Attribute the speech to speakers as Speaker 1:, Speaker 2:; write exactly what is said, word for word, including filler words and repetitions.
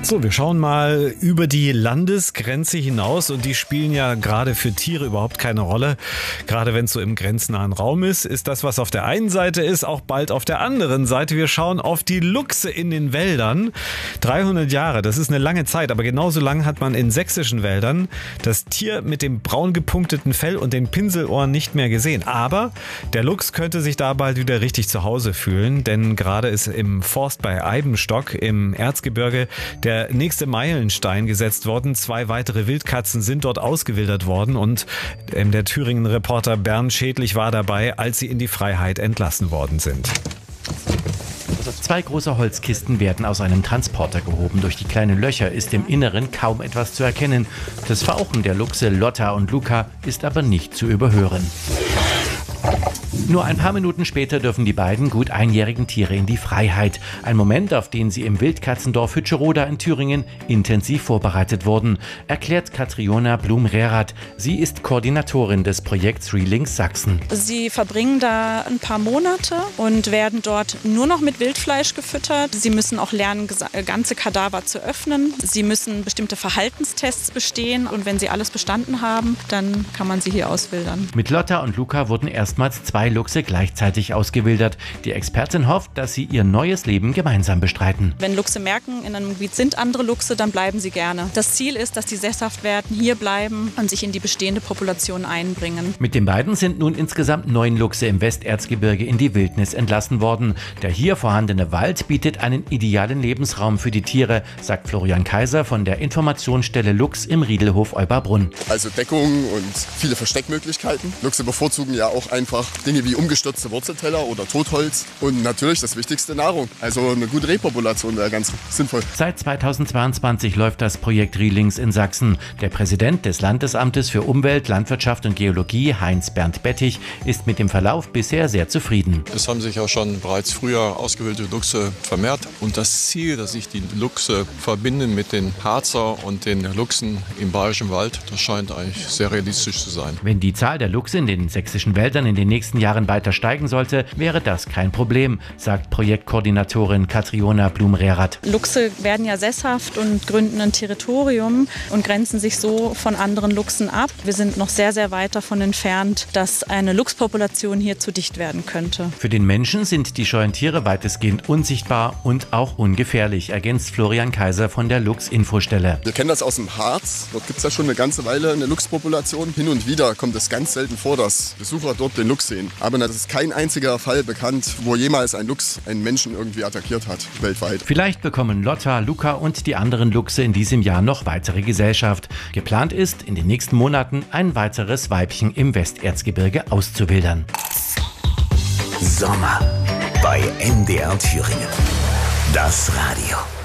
Speaker 1: So, wir schauen mal über die Landesgrenze hinaus und die spielen ja gerade für Tiere überhaupt keine Rolle. Gerade wenn es so im grenznahen Raum ist, ist das, was auf der einen Seite ist, auch bald auf der anderen Seite. Wir schauen auf die Luchse in den Wäldern. dreihundert Jahre, das ist eine lange Zeit, aber genauso lang hat man in sächsischen Wäldern das Tier mit dem braun gepunkteten Fell und den Pinselohren nicht mehr gesehen. Aber der Luchs könnte sich da bald wieder richtig zu Hause fühlen, denn gerade ist im Forst bei Eibenstock im Erzgebirge der Der nächste Meilenstein gesetzt worden. Zwei weitere Wildkatzen sind dort ausgewildert worden und der Thüringen-Reporter Bernd Schädlich war dabei, als sie in die Freiheit entlassen worden sind.
Speaker 2: Zwei große Holzkisten werden aus einem Transporter gehoben. Durch die kleinen Löcher ist im Inneren kaum etwas zu erkennen. Das Fauchen der Luchse Lotta und Luca ist aber nicht zu überhören. Nur ein paar Minuten später dürfen die beiden gut einjährigen Tiere in die Freiheit. Ein Moment, auf den sie im Wildkatzendorf Hütscheroda in Thüringen intensiv vorbereitet wurden, erklärt Katriona Blum-Rerath. Sie ist Koordinatorin des Projekts Relinks Sachsen.
Speaker 3: Sie verbringen da ein paar Monate und werden dort nur noch mit Wildfleisch gefüttert. Sie müssen auch lernen, ganze Kadaver zu öffnen. Sie müssen bestimmte Verhaltenstests bestehen und wenn sie alles bestanden haben, dann kann man sie hier auswildern.
Speaker 2: Mit Lotta und Luca wurden erstmals zwei Luchse gleichzeitig ausgewildert. Die Expertin hofft, dass sie ihr neues Leben gemeinsam bestreiten.
Speaker 3: Wenn Luchse merken, in einem Gebiet sind andere Luchse, dann bleiben sie gerne. Das Ziel ist, dass die sesshaft werden, hier bleiben und sich in die bestehende Population einbringen.
Speaker 2: Mit den beiden sind nun insgesamt neun Luchse im Westerzgebirge in die Wildnis entlassen worden. Der hier vorhandene Wald bietet einen idealen Lebensraum für die Tiere, sagt Florian Kaiser von der Informationsstelle Luchs im Riedelhof Euberbrunn.
Speaker 4: Also Deckung und viele Versteckmöglichkeiten. Luchse bevorzugen ja auch einfach Dinge wie umgestürzte Wurzelteller oder Totholz und natürlich das Wichtigste, Nahrung. Also eine gute Repopulation wäre ganz sinnvoll.
Speaker 2: Seit zweitausendzweiundzwanzig läuft das Projekt Relinks in Sachsen. Der Präsident des Landesamtes für Umwelt, Landwirtschaft und Geologie, Heinz-Bernd Bettich, ist mit dem Verlauf bisher sehr zufrieden.
Speaker 5: Es haben sich ja schon bereits früher ausgewählte Luchse vermehrt und das Ziel, dass sich die Luchse verbinden mit den Harzer und den Luchsen im Bayerischen Wald, das scheint eigentlich sehr realistisch zu sein.
Speaker 2: Wenn die Zahl der Luchse in den sächsischen Wäldern in den nächsten Jahren weiter steigen sollte, wäre das kein Problem, sagt Projektkoordinatorin Katriona Blum-Rerath.
Speaker 3: Luchse werden ja sesshaft und gründen ein Territorium und grenzen sich so von anderen Luchsen ab. Wir sind noch sehr, sehr weit davon entfernt, dass eine Luchspopulation hier zu dicht werden könnte.
Speaker 2: Für den Menschen sind die scheuen Tiere weitestgehend unsichtbar und auch ungefährlich, ergänzt Florian Kaiser von der Luchs-Infostelle.
Speaker 4: Wir kennen das aus dem Harz. Dort gibt es ja schon eine ganze Weile eine Luchspopulation. Hin und wieder kommt es ganz selten vor, dass Besucher dort den Luchs sehen. Aber es ist kein einziger Fall bekannt, wo jemals ein Luchs einen Menschen irgendwie attackiert hat, weltweit.
Speaker 2: Vielleicht bekommen Lotta, Luca und die anderen Luchse in diesem Jahr noch weitere Gesellschaft. Geplant ist, in den nächsten Monaten ein weiteres Weibchen im Westerzgebirge auszuwildern.
Speaker 6: Sommer bei M D R Thüringen. Das Radio.